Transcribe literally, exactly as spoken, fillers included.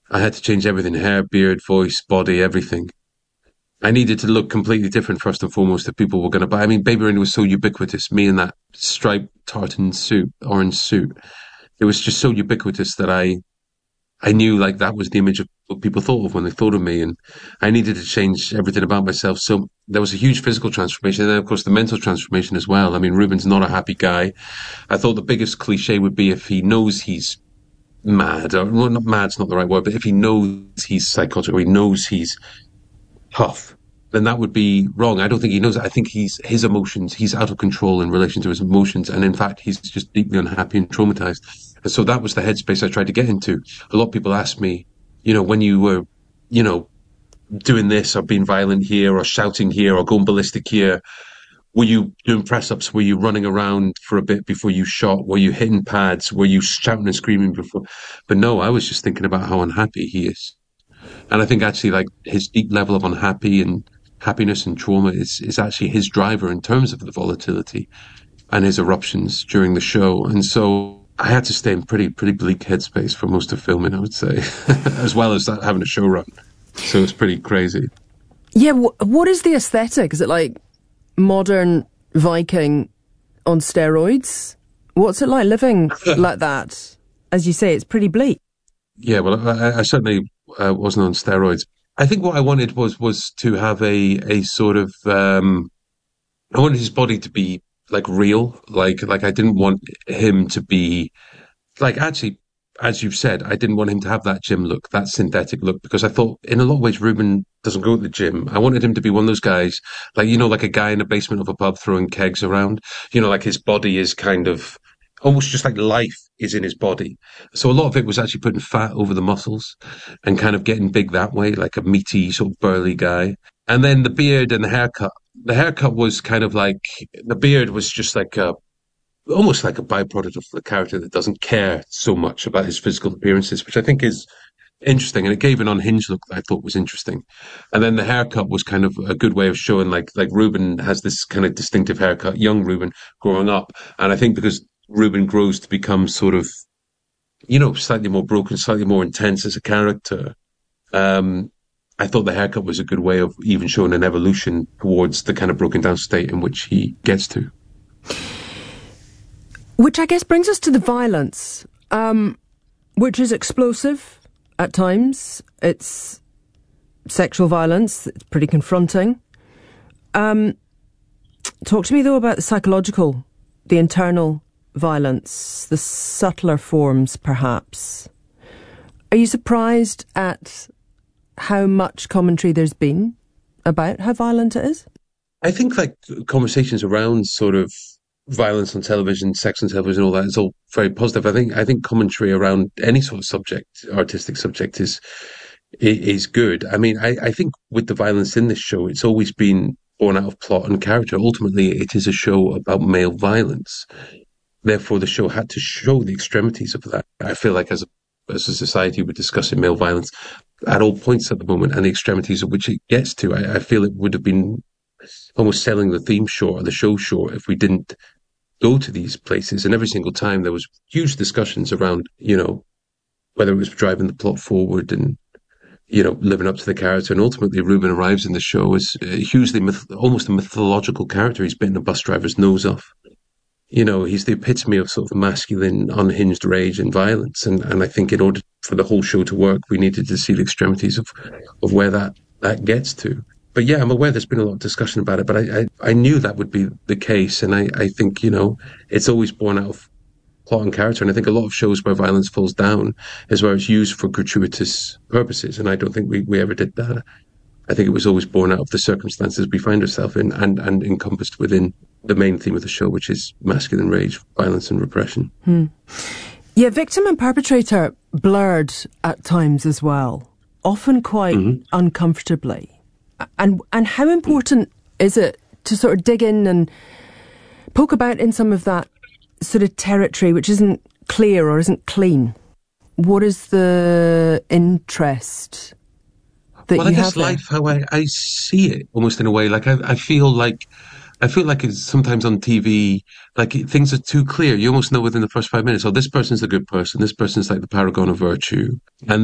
I had to change everything: hair, beard, voice, body, everything. I needed to look completely different first and foremost if people were going to buy. I mean, Baby Reindeer was so ubiquitous. Me in that striped tartan suit, orange suit, it was just so ubiquitous that I I knew like that was the image of what people thought of when they thought of me, and I needed to change everything about myself. So there was a huge physical transformation, and then of course the mental transformation as well. I mean, Ruben's not a happy guy. I thought the biggest cliche would be if he knows he's mad, or well, not mad's not the right word, but if he knows he's psychotic or he knows he's tough, then that would be wrong. I don't think he knows it. I think he's his emotions. He's out of control in relation to his emotions, and in fact, he's just deeply unhappy and traumatized. And so that was the headspace I tried to get into. A lot of people ask me, you know, when you were, you know, doing this or being violent here or shouting here or going ballistic here, were you doing press ups? Were you running around for a bit before you shot? Were you hitting pads? Were you shouting and screaming before? But no, I was just thinking about how unhappy he is. And I think actually, like, his deep level of unhappy and happiness and trauma is, is actually his driver in terms of the volatility and his eruptions during the show. And so I had to stay in pretty, pretty bleak headspace for most of filming, I would say, as well as that, having a show run. So it's pretty crazy. Yeah. Wh- what is the aesthetic? Is it like modern Viking on steroids? What's it like living like that? As you say, it's pretty bleak. Yeah, well, I, I certainly uh, wasn't on steroids. I think what I wanted was was to have a a sort of um, I wanted his body to be like real, like like I didn't want him to be like actually, as you've said, I didn't want him to have that gym look, that synthetic look, because I thought in a lot of ways Ruben doesn't go to the gym. I wanted him to be one of those guys, like, you know, like a guy in the basement of a pub throwing kegs around. You know, like his body is kind of almost just like life is in his body. So a lot of it was actually putting fat over the muscles and kind of getting big that way, like a meaty sort of burly guy. And then the beard and the haircut. The haircut was kind of like, the beard was just like a almost like a byproduct of the character that doesn't care so much about his physical appearances, which I think is interesting. And it gave an unhinged look that I thought was interesting. And then the haircut was kind of a good way of showing like, like Ruben has this kind of distinctive haircut, young Ruben growing up. And I think because Ruben grows to become sort of, you know, slightly more broken, slightly more intense as a character, um, I thought the haircut was a good way of even showing an evolution towards the kind of broken down state in which he gets to. Which I guess brings us to the violence, um, which is explosive at times. It's sexual violence. It's pretty confronting. Um, talk to me, though, about the psychological, the internal violence, the subtler forms, perhaps. Are you surprised at how much commentary there's been about how violent it is? I think, like, conversations around sort of violence on television, sex on television, all that is all very positive. I think I think commentary around any sort of subject, artistic subject, is is good. I mean, I, I think with the violence in this show, it's always been born out of plot and character. Ultimately, it is a show about male violence. Therefore, the show had to show the extremities of that. I feel like as a as a society, we're discussing male violence at all points at the moment, and the extremities of which it gets to. I, I feel it would have been almost selling the theme short or the show short if we didn't go to these places. And every single time there was huge discussions around, you know, whether it was driving the plot forward and, you know, living up to the character. And ultimately, Ruben arrives in the show as a hugely, myth- almost a mythological character. He's bitten a bus driver's nose off. You know, he's the epitome of sort of masculine, unhinged rage and violence. And, and I think in order for the whole show to work, we needed to see the extremities of, of where that, that gets to. But yeah, I'm aware there's been a lot of discussion about it, but I, I, I knew that would be the case. And I, I think, you know, it's always born out of plot and character. And I think a lot of shows where violence falls down is where it's used for gratuitous purposes. And I don't think we, we ever did that. I think it was always born out of the circumstances we find ourselves in and, and encompassed within the main theme of the show, which is masculine rage, violence and repression. Hmm. Yeah, victim and perpetrator blurred at times as well, often quite mm-hmm. uncomfortably. And and how important is it to sort of dig in and poke about in some of that sort of territory which isn't clear or isn't clean? What is the interest that well, you I have guess there? life, how I, I see it, almost in a way. Like I, I feel like I feel like it's sometimes on T V, like things are too clear. You almost know within the first five minutes, oh, this person's a good person. This person's like the paragon of virtue. And